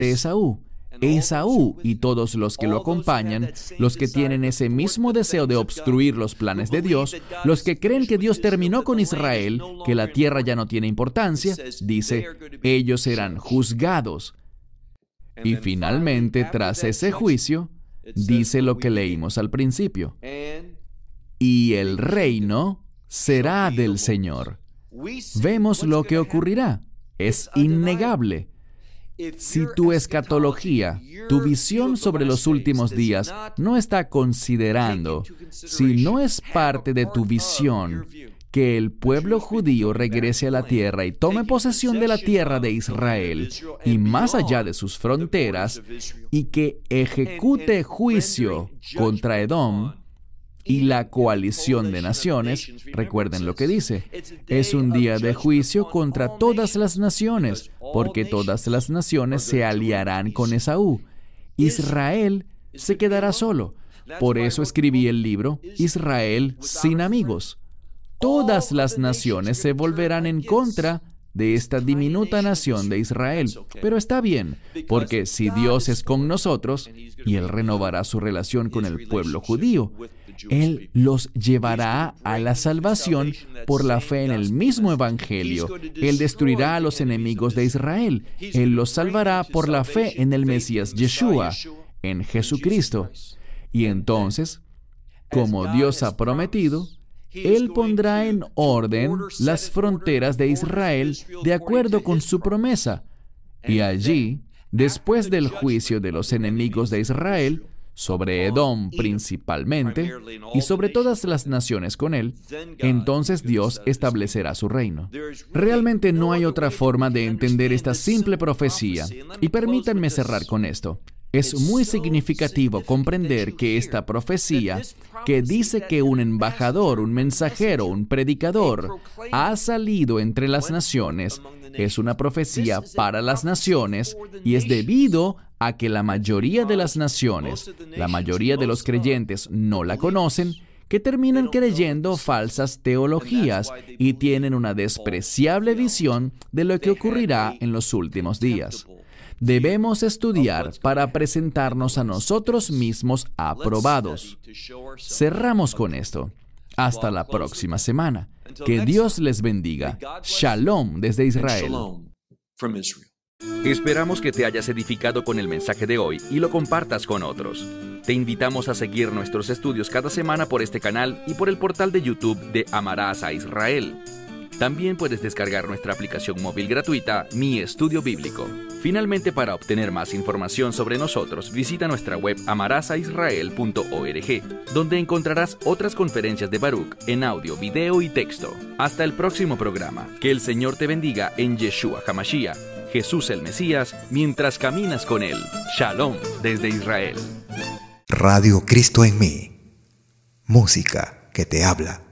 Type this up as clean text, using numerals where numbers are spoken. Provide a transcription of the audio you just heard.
de Esaú. Esaú y todos los que lo acompañan, los que tienen ese mismo deseo de obstruir los planes de Dios, los que creen que Dios terminó con Israel, que la tierra ya no tiene importancia, dice, ellos serán juzgados. Y finalmente, tras ese juicio, dice lo que leímos al principio. Y el reino será del Señor. Vemos lo que ocurrirá. Es innegable. Si tu escatología, tu visión sobre los últimos días, no está considerando, si no es parte de tu visión, que el pueblo judío regrese a la tierra y tome posesión de la tierra de Israel y más allá de sus fronteras, y que ejecute juicio contra Edom y la coalición de naciones, recuerden lo que dice, es un día de juicio contra todas las naciones, porque todas las naciones se aliarán con Esaú. Israel se quedará solo. Por eso escribí el libro Israel sin amigos. Todas las naciones se volverán en contra de esta diminuta nación de Israel. Pero está bien, porque si Dios es con nosotros, y Él renovará su relación con el pueblo judío, Él los llevará a la salvación por la fe en el mismo Evangelio. Él destruirá a los enemigos de Israel. Él los salvará por la fe en el Mesías Yeshua, en Jesucristo. Y entonces, como Dios ha prometido, Él pondrá en orden las fronteras de Israel de acuerdo con su promesa. Y allí, después del juicio de los enemigos de Israel, sobre Edom principalmente, y sobre todas las naciones con él, entonces Dios establecerá su reino. Realmente no hay otra forma de entender esta simple profecía, y permítanme cerrar con esto. Es muy significativo comprender que esta profecía, que dice que un embajador, un mensajero, un predicador, ha salido entre las naciones, es una profecía para las naciones y es debido a que la mayoría de las naciones, la mayoría de los creyentes no la conocen, que terminan creyendo falsas teologías y tienen una despreciable visión de lo que ocurrirá en los últimos días. Debemos estudiar para presentarnos a nosotros mismos aprobados. Cerramos con esto. Hasta la próxima semana. Que Dios les bendiga. Shalom desde Israel. Esperamos que te hayas edificado con el mensaje de hoy y lo compartas con otros. Te invitamos a seguir nuestros estudios cada semana por este canal y por el portal de YouTube de Amarás a Israel. También puedes descargar nuestra aplicación móvil gratuita, Mi Estudio Bíblico. Finalmente, para obtener más información sobre nosotros, visita nuestra web amarasaisrael.org, donde encontrarás otras conferencias de Baruch en audio, video y texto. Hasta el próximo programa. Que el Señor te bendiga en Yeshua HaMashiach, Jesús el Mesías, mientras caminas con Él. Shalom desde Israel. Radio Cristo en mí. Música que te habla.